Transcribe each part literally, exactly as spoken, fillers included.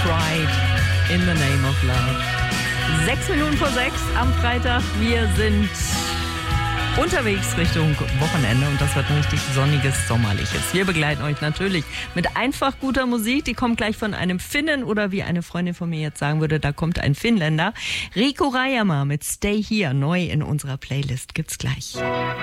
Pride in the name of love. Sechs Minuten vor sechs am Freitag. Wir sind unterwegs Richtung Wochenende und das wird ein richtig sonniges, sommerliches. Wir begleiten euch natürlich mit einfach guter Musik. Die kommt gleich von einem Finnen oder wie eine Freundin von mir jetzt sagen würde, da kommt ein Finnländer. Rico Rajamaa mit Stay Here, neu in unserer Playlist. Gibt's gleich.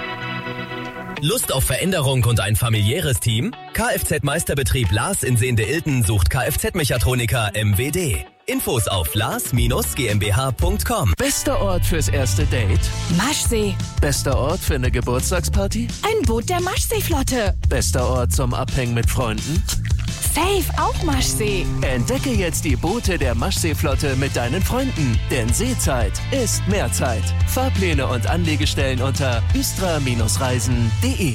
Lust auf Veränderung und ein familiäres Team? Kfz-Meisterbetrieb Lars in Sehnde-Ilten sucht Kfz-Mechatroniker M W D. Infos auf lars Bindestrich g m b h punkt com. Bester Ort fürs erste Date? Maschsee. Bester Ort für eine Geburtstagsparty? Ein Boot der Maschseeflotte. Bester Ort zum Abhängen mit Freunden? Safe, auch Maschsee. Entdecke jetzt die Boote der Maschseeflotte mit deinen Freunden. Denn Seezeit ist mehr Zeit. Fahrpläne und Anlegestellen unter üstra Reisen punkt de.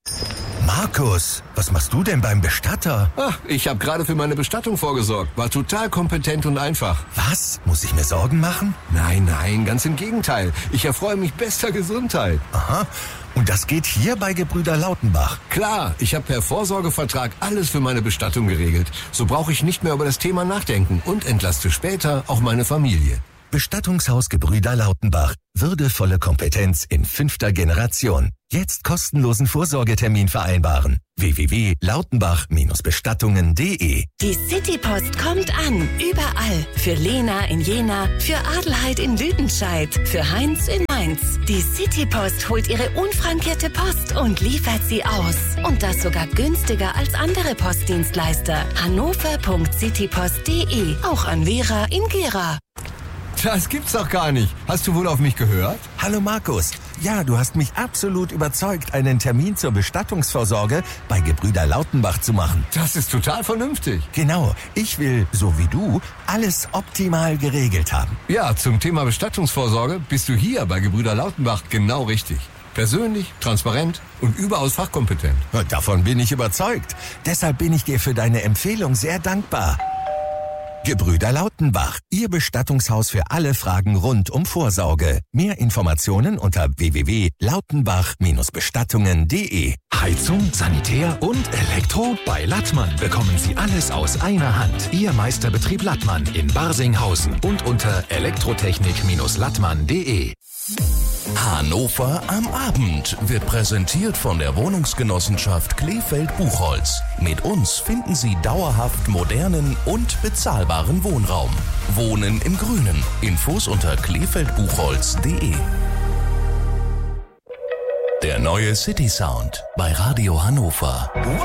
Markus, was machst du denn beim Bestatter? Ach, ich habe gerade für meine Bestattung vorgesorgt. War total kompetent und einfach. Was? Muss ich mir Sorgen machen? Nein, nein, ganz im Gegenteil. Ich erfreue mich bester Gesundheit. Aha. Und das geht hier bei Gebrüder Lautenbach? Klar, ich habe per Vorsorgevertrag alles für meine Bestattung geregelt. So brauche ich nicht mehr über das Thema nachdenken und entlaste später auch meine Familie. Bestattungshaus Gebrüder Lautenbach. Würdevolle Kompetenz in fünfter Generation. Jetzt kostenlosen Vorsorgetermin vereinbaren. w w w punkt lautenbach Bestattungen punkt de. Die Citypost kommt an. Überall. Für Lena in Jena, für Adelheid in Lüdenscheid, für Heinz in Mainz. Die Citypost holt ihre unfrankierte Post und liefert sie aus. Und das sogar günstiger als andere Postdienstleister. hannover punkt citypost punkt de. Auch an Vera in Gera. Das gibt's doch gar nicht. Hast du wohl auf mich gehört? Hallo Markus. Ja, du hast mich absolut überzeugt, einen Termin zur Bestattungsvorsorge bei Gebrüder Lautenbach zu machen. Das ist total vernünftig. Genau. Ich will, so wie du, alles optimal geregelt haben. Ja, zum Thema Bestattungsvorsorge bist du hier bei Gebrüder Lautenbach genau richtig. Persönlich, transparent und überaus fachkompetent. Ja, davon bin ich überzeugt. Deshalb bin ich dir für deine Empfehlung sehr dankbar. Gebrüder Lautenbach, Ihr Bestattungshaus für alle Fragen rund um Vorsorge. Mehr Informationen unter w w w punkt lautenbach Bestattungen punkt de. Heizung, Sanitär und Elektro? Bei Lattmann bekommen Sie alles aus einer Hand. Ihr Meisterbetrieb Lattmann in Barsinghausen und unter elektrotechnik Lattmann punkt de. Hannover am Abend wird präsentiert von der Wohnungsgenossenschaft Kleefeld-Buchholz. Mit uns finden Sie dauerhaft modernen und bezahlbaren Wohnraum. Wohnen im Grünen. Infos unter kleefeld buchholz punkt de. Der neue City Sound bei Radio Hannover.